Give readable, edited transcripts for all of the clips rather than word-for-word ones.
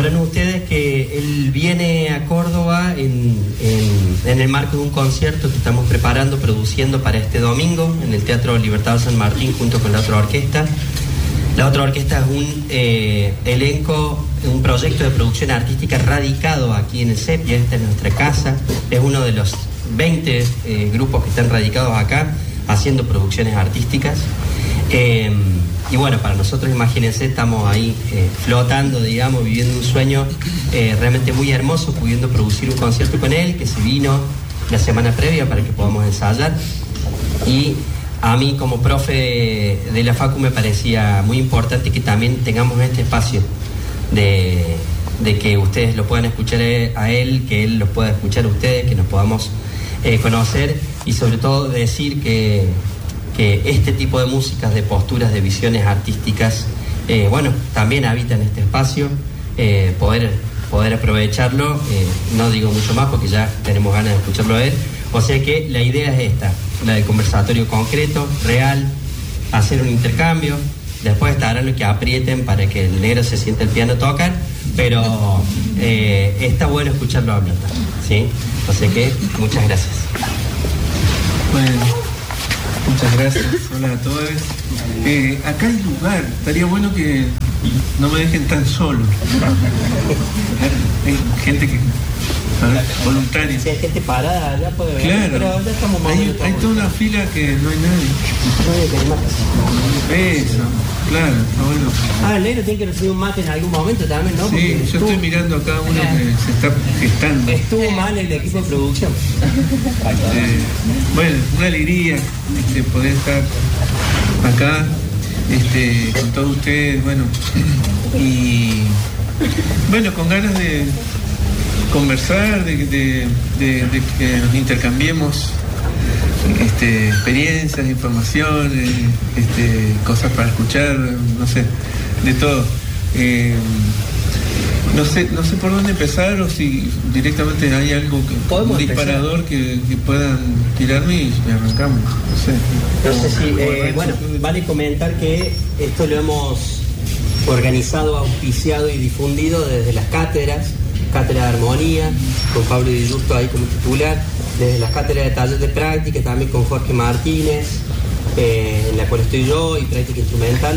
Sabrán ustedes que él viene a Córdoba en el marco de un concierto que estamos preparando, produciendo para este domingo en el Teatro Libertador San Martín junto con la otra orquesta. La otra orquesta es un elenco, un proyecto de producción artística radicado aquí en el CEPIA. Esta es nuestra casa, es uno de los 20 grupos que están radicados acá haciendo producciones artísticas. Y bueno, para nosotros, imagínense, estamos ahí flotando, digamos, viviendo un sueño realmente muy hermoso, pudiendo producir un concierto con él, que se vino la semana previa para que podamos ensayar. Y a mí, como profe de la Facu, me parecía muy importante que también tengamos este espacio de que ustedes lo puedan escuchar a él, que él los pueda escuchar a ustedes, que nos podamos conocer y sobre todo decir que este tipo de músicas, de posturas, de visiones artísticas, bueno, también habitan este espacio, poder aprovecharlo. No digo mucho más porque ya tenemos ganas de escucharlo a él. O sea que la idea es esta, la del conversatorio concreto, real, hacer un intercambio. Después estarán los que aprieten para que el negro se sienta el piano tocar, pero está bueno escucharlo hablar, ¿sí? O sea que muchas gracias. Bueno, muchas gracias. Hola a todos. Acá hay lugar, estaría bueno que no me dejen tan solo. Hay gente que voluntaria. Si hay gente parada, ya puede venir, claro, pero ya estamos más hay toda una fila que no hay nadie. Eso, claro, está bueno. El negro tiene que recibir un mate en algún momento también, ¿no? Sí, porque yo estoy mirando a cada uno que se está gestando. Estuvo mal el equipo de producción. Bueno, una alegría poder estar acá con todos ustedes, bueno, y bueno, con ganas de conversar, de que nos intercambiemos experiencias, informaciones, cosas para escuchar, no sé, de todo. No sé por dónde empezar o si directamente hay algo, un disparador que puedan tirarme y arrancamos. No sé si, bueno, vale comentar que esto lo hemos organizado, auspiciado y difundido desde las cátedras, Cátedra de Armonía, con Pablo Di Giusto ahí como titular, desde las cátedras de taller de práctica, también con Jorge Martínez, en la cual estoy yo, y práctica instrumental.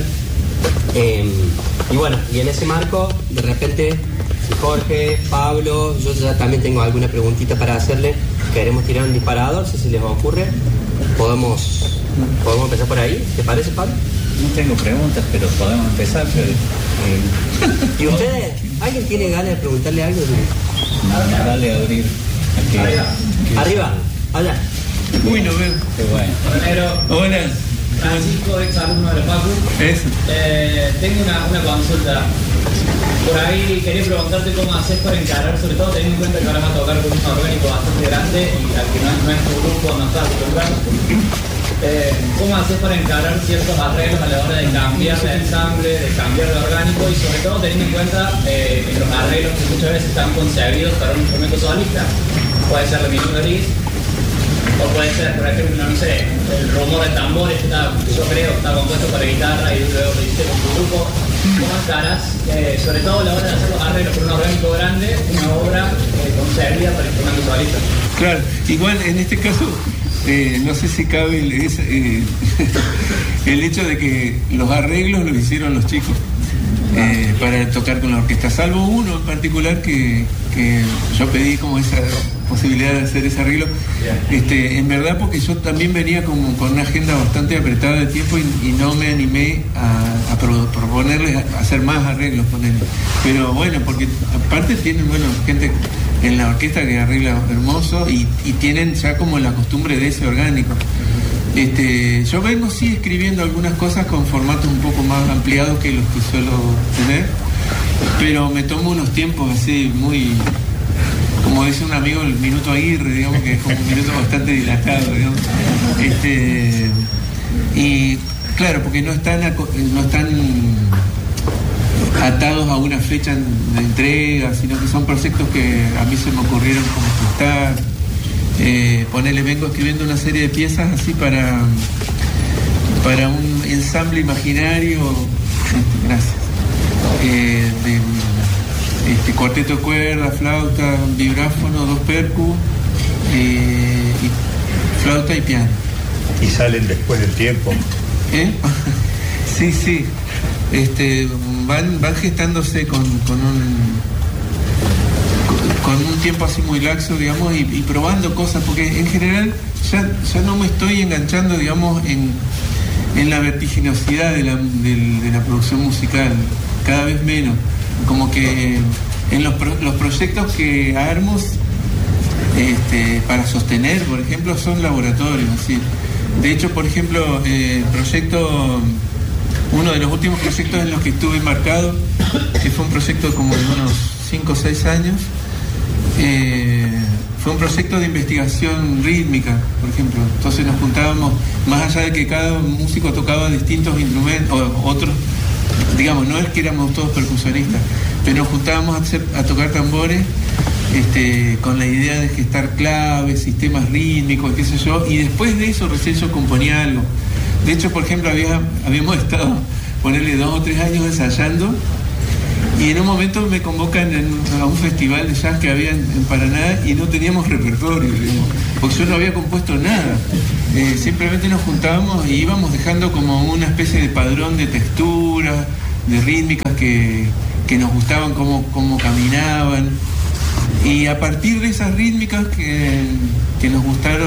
Y bueno, y en ese marco, de repente, Jorge, Pablo, yo ya también tengo alguna preguntita para hacerle. Queremos tirar un disparador, si se les ocurre. Podemos empezar por ahí, ¿te parece, Pablo? No tengo preguntas, pero podemos empezar. ¿Y ustedes? ¿Alguien tiene ganas de preguntarle algo? Dale a abrir. Arriba, allá. Uy, no veo. Qué bueno. Hola. Francisco, ex alumno de la Facu. Tengo una consulta. Por ahí quería preguntarte cómo haces para encarar, sobre todo teniendo en cuenta que ahora va a tocar con un orgánico bastante grande y al que no es tu grupo, no está acostumbrado. ¿Cómo haces para encarar ciertos arreglos a la hora de cambiar de ensamble, de cambiar de orgánico y sobre todo teniendo en cuenta los arreglos que muchas veces están concebidos para un instrumento solista? Puede ser de minuto gris, o puede ser, por ejemplo, no sé, el rumor de tambores que yo creo que está compuesto para guitarra y luego lo hiciste con tu grupo. ¿Cómo encaras, sobre todo a la hora de hacer los arreglos con un orgánico grande, una obra concebida para instrumento solista? Claro, igual en este caso no sé si cabe el hecho de que los arreglos los hicieron los chicos para tocar con la orquesta, salvo uno en particular que yo pedí como esa posibilidad de hacer ese arreglo, en verdad porque yo también venía con una agenda bastante apretada de tiempo y no me animé a proponerles hacer más arreglos con él, pero bueno, porque aparte tienen gente en la orquesta que arregla hermoso y tienen ya como la costumbre de ese orgánico. Yo vengo sí escribiendo algunas cosas con formatos un poco más ampliados que los que suelo tener, pero me tomo unos tiempos así muy, como dice un amigo, el minuto Aguirre, digamos, que es como un minuto bastante dilatado, digamos. Y claro, porque no están atados a una fecha de entrega, sino que son proyectos que a mí se me ocurrieron como estar. Vengo escribiendo una serie de piezas así para un ensamble imaginario, gracias, cuarteto de cuerda, flauta, vibráfono, 2 percus, y flauta y piano. ¿Y salen después del tiempo? Sí. Van gestándose con un tiempo así muy laxo, digamos, y probando cosas, porque en general ya no me estoy enganchando, digamos, en la vertiginosidad de la producción musical, cada vez menos. Como que en los proyectos que armo para sostener, por ejemplo, son laboratorios, ¿sí? De hecho, por ejemplo, uno de los últimos proyectos en los que estuve marcado, que fue un proyecto como de unos 5 o 6 años, fue un proyecto de investigación rítmica, por ejemplo. Entonces nos juntábamos, más allá de que cada músico tocaba distintos instrumentos, o otros, digamos, no es que éramos todos percusionistas, pero nos juntábamos a tocar tambores, con la idea de gestar claves, sistemas rítmicos, qué sé yo, y después de eso recién yo componía algo. De hecho, por ejemplo, habíamos estado, ponerle 2 o 3 años ensayando, y en un momento me convocan a un festival de jazz que había en Paraná y no teníamos repertorio, digamos, porque yo no había compuesto nada. Simplemente nos juntábamos y íbamos dejando como una especie de padrón de texturas, de rítmicas que nos gustaban, cómo caminaban. Y a partir de esas rítmicas que nos gustaron,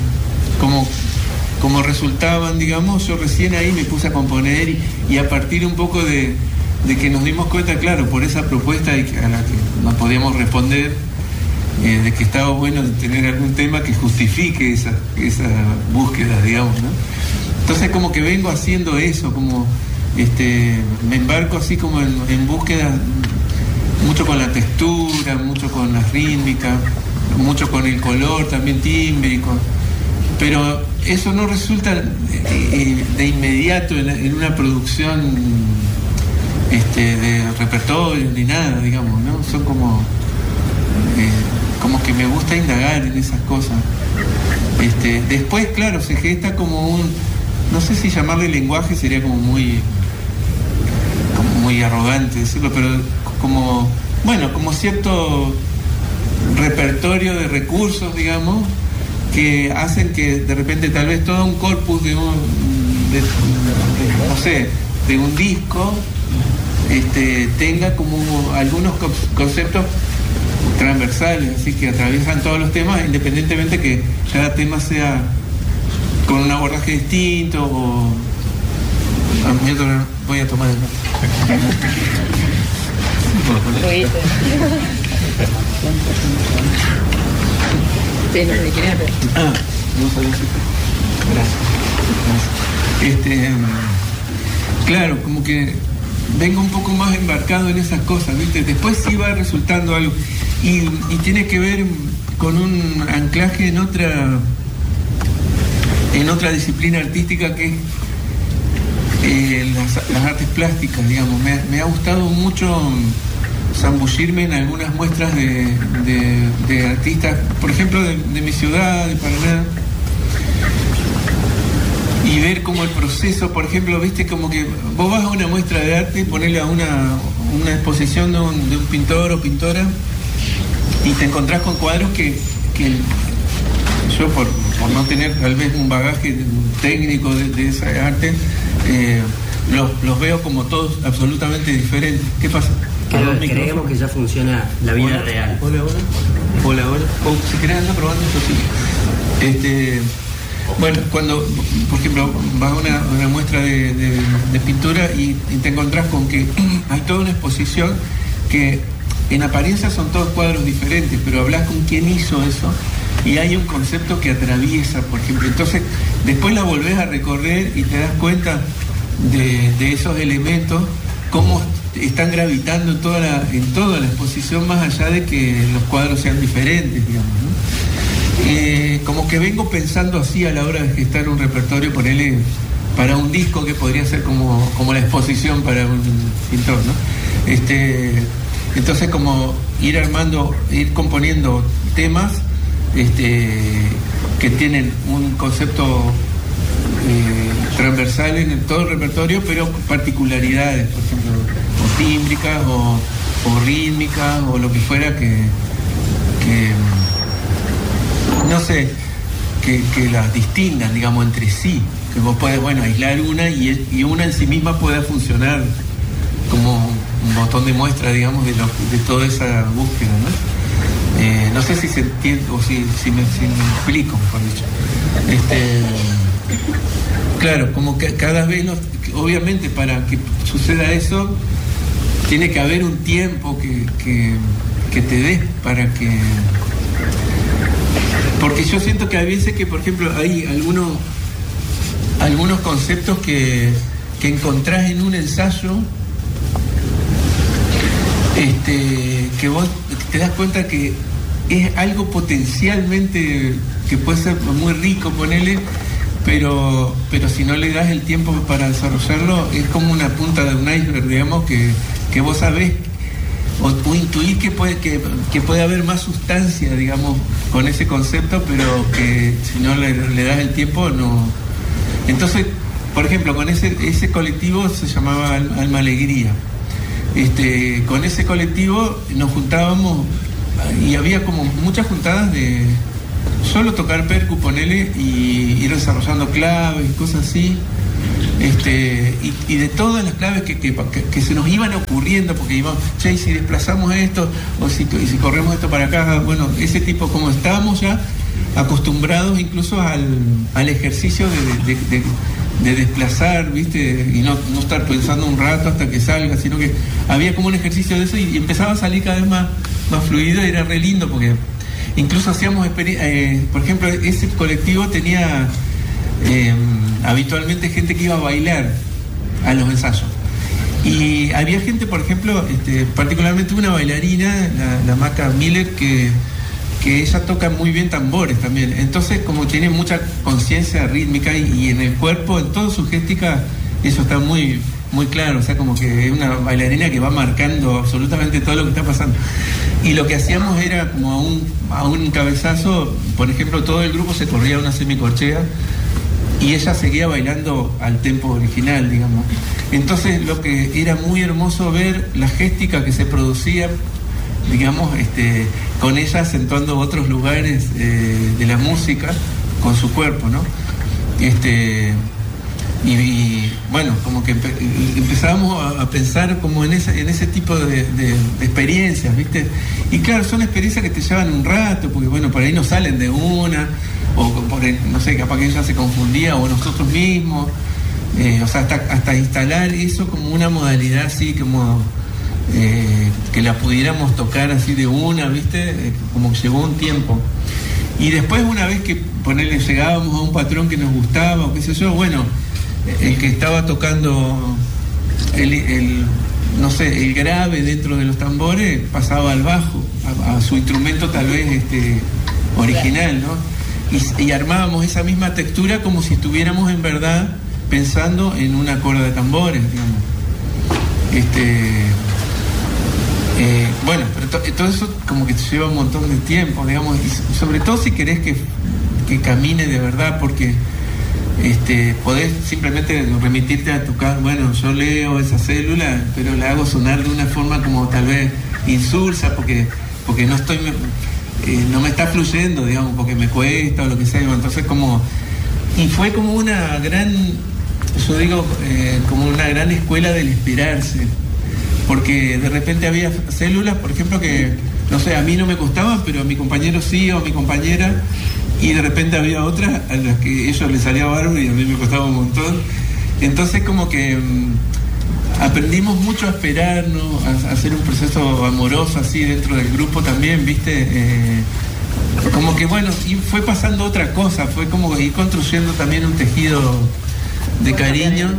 como resultaban, digamos, yo recién ahí me puse a componer y a partir un poco de que nos dimos cuenta, claro, por esa propuesta a la que nos podíamos responder, de que estaba bueno tener algún tema que justifique esa búsqueda, digamos, ¿no? Entonces como que vengo haciendo eso, como me embarco así como en búsqueda, mucho con la textura, mucho con las rítmicas, mucho con el color también tímbrico, pero eso no resulta de inmediato en una producción de repertorio ni nada, digamos, ¿no? Son como que me gusta indagar en esas cosas. Después, claro, se gesta como no sé si llamarle lenguaje, sería como muy arrogante decirlo, pero como cierto repertorio de recursos, digamos, que hacen que de repente tal vez todo un corpus de un disco tenga como algunos conceptos transversales, así que atraviesan todos los temas, independientemente que cada tema sea con un abordaje distinto o... Voy a tomar el mate. Gracias. Claro, como que vengo un poco más embarcado en esas cosas, ¿viste? Después sí va resultando algo y tiene que ver con un anclaje en otra disciplina artística que es las artes plásticas, digamos. Me ha gustado mucho zambullirme en algunas muestras de artistas, por ejemplo de mi ciudad, de Paraná, y ver como el proceso, por ejemplo, viste, como que vos vas a una muestra de arte, ponerle a una exposición de un pintor o pintora y te encontrás con cuadros que yo por no tener tal vez un bagaje técnico de esa arte, los veo como todos absolutamente diferentes. ¿Qué pasa? Creemos que ya funciona la vida real. Hola. O si querés andar probando esto, sí. Bueno, cuando, por ejemplo, vas a una muestra de pintura y te encontrás con que hay toda una exposición que en apariencia son todos cuadros diferentes, pero hablas con quién hizo eso y hay un concepto que atraviesa, por ejemplo. Entonces, después la volvés a recorrer y te das cuenta de esos elementos, cómo están gravitando en toda la exposición, más allá de que los cuadros sean diferentes, digamos, ¿no? Como que vengo pensando así a la hora de gestar un repertorio, ponerle para un disco que podría ser como la exposición para un pintor, ¿no? Entonces como ir componiendo temas que tienen un concepto transversal en todo el repertorio, pero particularidades, por ejemplo, o tímbricas o o rítmicas o lo que fuera que no sé, que las distingan, digamos, entre sí, que vos podés, bueno, aislar una y una en sí misma pueda funcionar como un botón de muestra, digamos, de toda esa búsqueda, ¿no? No sé si se entiende o si me explico, mejor dicho. Claro, como que cada vez, obviamente, para que suceda eso, tiene que haber un tiempo que te des para que... Porque yo siento que hay veces que, por ejemplo, hay algunos conceptos que encontrás en un ensayo, que vos te das cuenta que es algo potencialmente que puede ser muy rico, ponele, pero si no le das el tiempo para desarrollarlo, es como una punta de un iceberg, digamos, que vos sabés o intuís que puede haber más sustancia, digamos, con ese concepto, pero que si no le das el tiempo, no. Entonces, por ejemplo, con ese colectivo se llamaba Alma Alegría. Con ese colectivo nos juntábamos y había como muchas juntadas de solo tocar percu, ponele, y ir desarrollando claves y cosas así. Y de todas las claves que se nos iban ocurriendo, porque íbamos, che, y si desplazamos esto, o si corremos esto para acá, bueno, ese tipo, como estábamos ya acostumbrados incluso al ejercicio de desplazar, ¿viste? Y no estar pensando un rato hasta que salga, sino que había como un ejercicio de eso y empezaba a salir cada vez más fluido, y era re lindo porque incluso hacíamos por ejemplo, ese colectivo tenía habitualmente gente que iba a bailar a los ensayos, y había gente, por ejemplo, particularmente una bailarina, la Maca Miller, que ella toca muy bien tambores también, entonces como tiene mucha conciencia rítmica y en el cuerpo, en toda su géstica, eso está muy, muy claro, o sea, como que es una bailarina que va marcando absolutamente todo lo que está pasando. Y lo que hacíamos era como a un cabezazo, por ejemplo, todo el grupo se corría una semicorchea y ella seguía bailando al tempo original, digamos. Entonces, lo que era muy hermoso ver la géstica que se producía, digamos, con ella acentuando otros lugares de la música con su cuerpo, ¿no? Y bueno, como que empezábamos a pensar como en ese tipo de experiencias, ¿viste? Y claro, son experiencias que te llevan un rato, porque bueno, por ahí no salen de una, o por ahí, no sé, capaz que ella se confundía, o nosotros mismos, o sea, hasta instalar eso como una modalidad así, como que la pudiéramos tocar así de una, ¿viste? Como que llevó un tiempo. Y después, una vez que llegábamos a un patrón que nos gustaba, o qué sé yo, bueno, el que estaba tocando no sé, el grave dentro de los tambores pasaba al bajo, a su instrumento tal vez original, ¿no? Y armábamos esa misma textura como si estuviéramos en verdad pensando en una cuerda de tambores, digamos. Bueno, pero todo eso como que te lleva un montón de tiempo, digamos, y sobre todo si querés que camine de verdad, porque podés simplemente remitirte a tocar, bueno, yo leo esa célula, pero la hago sonar de una forma como tal vez insulsa, porque no me está fluyendo, digamos, porque me cuesta o lo que sea, entonces y fue como una gran, yo digo, como una gran escuela del inspirarse, porque de repente había células, por ejemplo, que, no sé, a mí no me costaban, pero a mi compañero sí, o a mi compañera, y de repente había otras a las que ellos les salía bárbaro y a mí me costaba un montón. Entonces como que aprendimos mucho a esperarnos, a hacer un proceso amoroso así dentro del grupo también, ¿viste? Como que bueno, y fue pasando otra cosa, fue como ir construyendo también un tejido de cariño.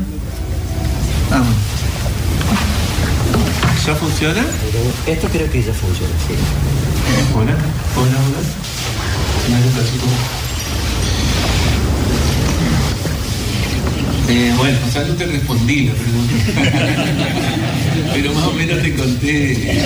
¿Ya funciona? Esto creo que ya funciona, sí. Hola. Bueno, o sea, no te respondí la pregunta, pero más o menos te conté,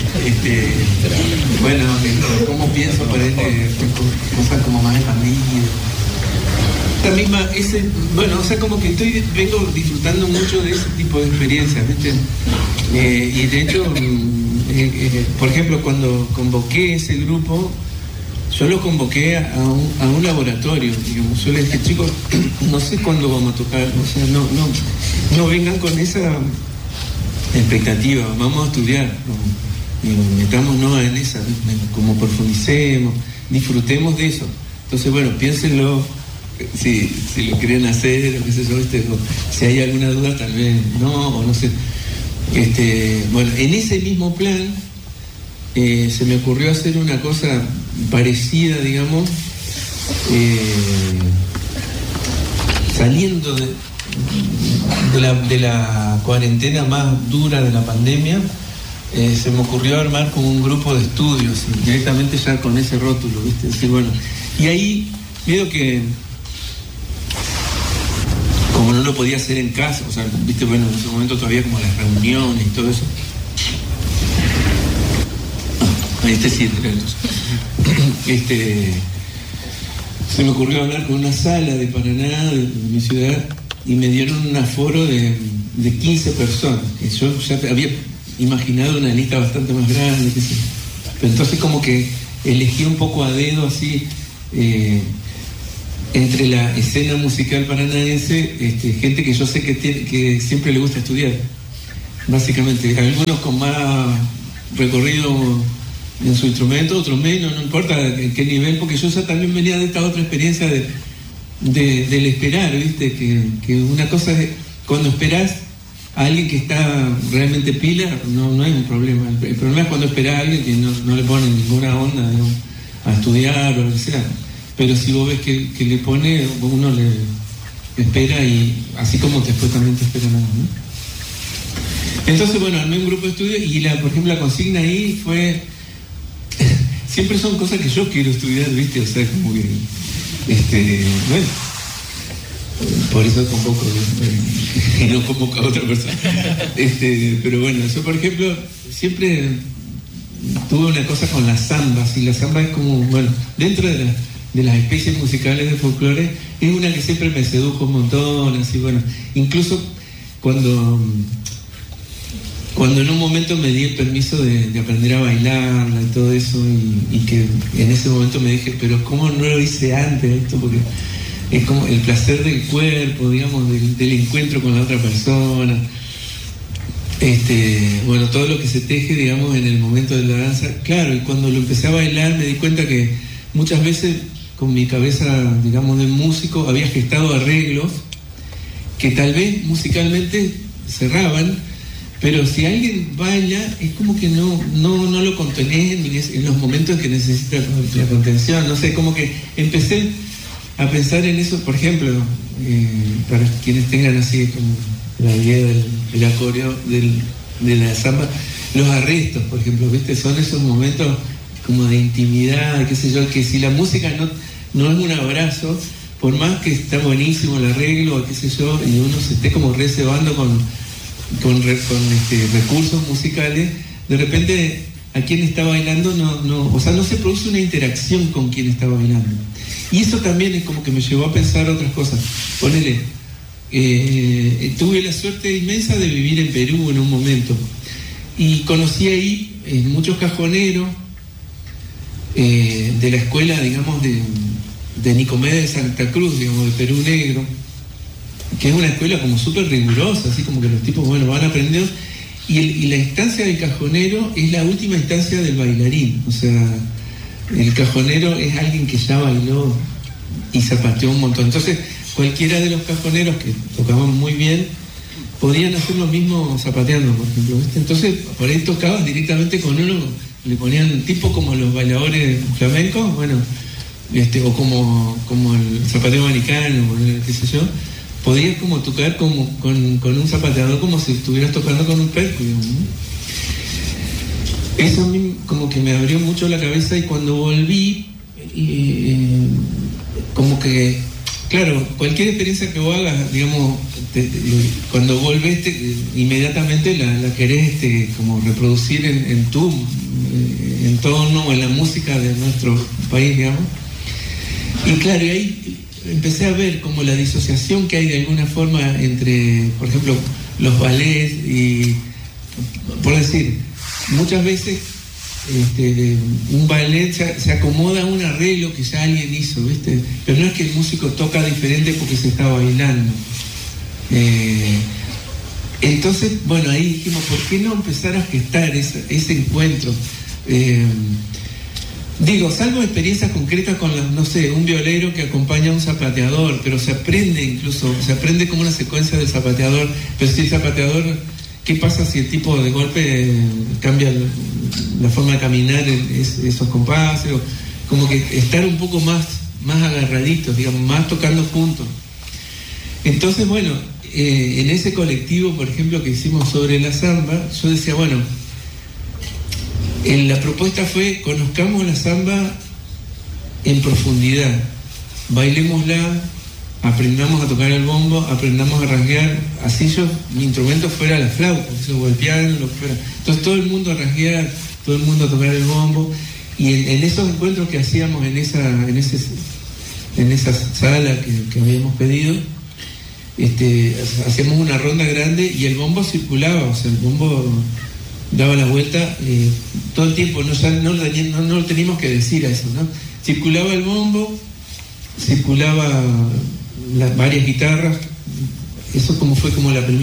bueno, cómo pienso por cosas como más de familia. Esta misma, bueno, o sea, como que vengo disfrutando mucho de ese tipo de experiencias, ¿viste? Y de hecho, por ejemplo, cuando convoqué ese grupo, yo lo convoqué a un laboratorio, digamos. Yo les dije, chicos, no sé cuándo vamos a tocar, o sea, no vengan con esa expectativa, vamos a estudiar, metámonos en esa, como profundicemos, disfrutemos de eso. Entonces, bueno, piénsenlo, si lo quieren hacer, o qué sé yo, o si hay alguna duda, tal vez no, o no sé. Bueno, en ese mismo plan se me ocurrió hacer una cosa parecida, digamos, saliendo de la cuarentena más dura de la pandemia. Se me ocurrió armar como un grupo de estudios, directamente ya con ese rótulo, ¿viste? Decir, bueno, y ahí veo que, como no lo podía hacer en casa, o sea, ¿viste? Bueno, en ese momento todavía como las reuniones y todo eso. Sí, se me ocurrió hablar con una sala de Paraná, de mi ciudad, y me dieron un aforo de 15 personas. Que yo ya había imaginado una lista bastante más grande, qué sé. Pero entonces como que elegí un poco a dedo así, entre la escena musical paranaense, gente que yo sé que siempre le gusta estudiar, básicamente. Algunos con más recorrido en su instrumento, otros menos, no importa en qué nivel, porque yo ya también venía de esta otra experiencia del esperar, ¿viste? Que una cosa es cuando esperás a alguien que está realmente pila, no hay un problema. El problema es cuando esperás a alguien que no le pone ninguna onda, digamos, a estudiar o lo que sea. Pero si vos ves que le pone, uno le espera, y así como después también te espera nada, ¿no? Entonces, bueno, armé un grupo de estudio y por ejemplo la consigna ahí fue, siempre son cosas que yo quiero estudiar, ¿viste? O sea, como que, bueno, por eso convoco y no convoco a otra persona. Pero bueno, yo por ejemplo siempre tuve una cosa con las zambas, y la zamba es como, bueno, dentro de las especies musicales de folclore, es una que siempre me sedujo un montón, así, bueno, incluso cuando en un momento me di el permiso de aprender a bailarla y todo eso, y que en ese momento me dije, pero ¿cómo no lo hice antes esto? Porque es como el placer del cuerpo, digamos, del encuentro con la otra persona. Bueno, todo lo que se teje, digamos, en el momento de la danza. Claro, y cuando lo empecé a bailar me di cuenta que muchas veces con mi cabeza, digamos, de músico, había gestado arreglos que tal vez musicalmente cerraban, pero si alguien baila, es como que no lo contenés en los momentos que necesita la contención. No sé, como que empecé a pensar en eso, por ejemplo, para quienes tengan así como la idea del acordeo, de la samba, los arrestos, por ejemplo, ¿viste? Son esos momentos como de intimidad, qué sé yo, que si la música no es un abrazo, por más que está buenísimo el arreglo, qué sé yo, y uno se esté como reservando con recursos musicales, de repente a quien está bailando o sea, no se produce una interacción con quien está bailando. Y eso también es como que me llevó a pensar otras cosas. Ponele, tuve la suerte inmensa de vivir en Perú en un momento, y conocí ahí muchos cajoneros de la escuela, digamos, de Nicomedes de Santa Cruz, digamos, de Perú Negro, que es una escuela como súper rigurosa, así como que los tipos, bueno, van aprendiendo, y la instancia del cajonero es la última instancia del bailarín. O sea, el cajonero es alguien que ya bailó y zapateó un montón. Entonces, cualquiera de los cajoneros que tocaban muy bien podían hacer lo mismo zapateando, por ejemplo, ¿viste? Entonces, por ahí tocabas directamente con uno, le ponían tipo como los bailadores flamencos, bueno, o como el zapateo americano, qué sé yo. Podías como tocar con un zapateador como si estuvieras tocando con un perco, digamos, ¿no? Eso a mí como que me abrió mucho la cabeza, y cuando volví, como que, claro, cualquier experiencia que vos hagas, digamos, cuando volvés inmediatamente la querés como reproducir en tu entorno o en la música de nuestro país, digamos. Y claro, y ahí empecé a ver como la disociación que hay de alguna forma entre, por ejemplo, los ballets y, por decir, muchas veces un ballet se acomoda a un arreglo que ya alguien hizo, ¿viste? Pero no es que el músico toca diferente porque se está bailando. Entonces, bueno, ahí dijimos, ¿por qué no empezar a gestar ese encuentro? Digo, salvo experiencias concretas con, un violero que acompaña a un zapateador, pero se aprende como una secuencia del zapateador, pero si el zapateador, ¿qué pasa si el tipo de golpe cambia la forma de caminar esos compases? Como que estar un poco más agarraditos, digamos, más tocando juntos. Entonces, bueno, en ese colectivo, por ejemplo, que hicimos sobre la samba, yo decía, bueno, la propuesta fue, conozcamos la samba en profundidad, bailémosla, aprendamos a tocar el bombo, aprendamos a rasguear, así mi instrumento fuera la flauta, o el piano, lo que fuera. Entonces todo el mundo a rasguear, todo el mundo a tocar el bombo, y en esos encuentros que hacíamos en esa sala que habíamos pedido, hacíamos una ronda grande y el bombo circulaba, o sea, el bombo daba la vuelta todo el tiempo, no lo teníamos que decir a eso, ¿no? Circulaba el bombo, circulaba las varias guitarras, eso fue como la primera